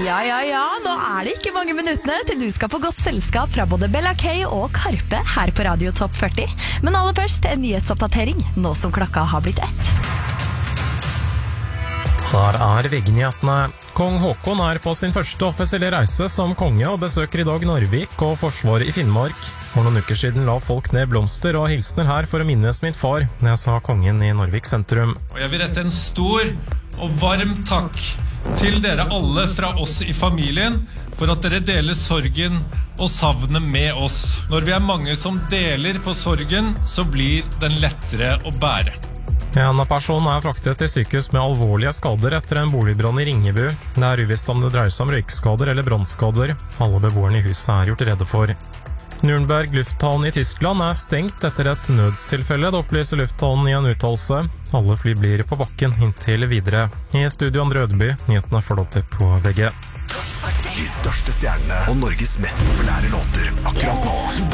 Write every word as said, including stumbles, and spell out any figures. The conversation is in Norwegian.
Ja, ja, ja, nå er det ikke mange minuttene til du skal få godt selskap fra både Bella K og Karpe her på Radio Topp førti. Men aller først en nyhetsoppdatering, nå som klokka har blitt ett. Her er V G-nyhetene. Kong Håkon er på sin første offisielle reise som konge og besøker i dag Narvik og Forsvaret i Finnmark. For noen uker siden la folk ned blomster og hilsner her for å minnes min far, det sa kongen i Narvik sentrum. Og jeg vil rette en stor og varm takk til dere alle fra oss i familien for at dere deler sorgen og savnet med oss. Når vi er mange som deler på sorgen, så blir den lettere å bære. En person er fraktet til sykehus med alvorlige skader etter en boligbrann i Ringebu. Det er uvisst om det dreier seg om røykskader eller brannskader. Alle beboerne i huset er gjort redde for. Nürnberg lufthavn i Tyskland er stengt etter et nødstilfelle, det opplyser lufthavnen i en uttalelse. Alle fly blir på bakken inntil videre. I studio Andre Ødeby, nyhetene forlåter på V G. De største stjernene og Norges mest populære låter akkurat nå.